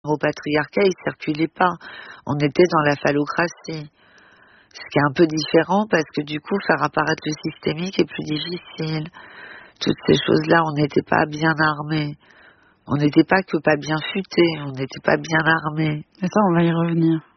Au patriarcat, il circulait pas. On était dans la phallocratie. Ce qui est un peu différent parce que du coup, faire apparaître le systémique est plus difficile. Toutes ces choses-là, on n'était pas bien armés. On n'était pas que pas bien futés, on n'était pas bien armés. Et ça, on va y revenir.